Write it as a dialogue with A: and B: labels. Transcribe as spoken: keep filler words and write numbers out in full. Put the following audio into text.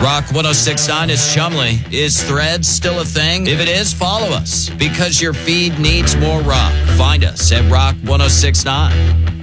A: Rock one oh six point nine is Chumley. Is Threads still a thing? If it is, follow us, because your feed needs more rock. Find us at Rock one oh six point nine.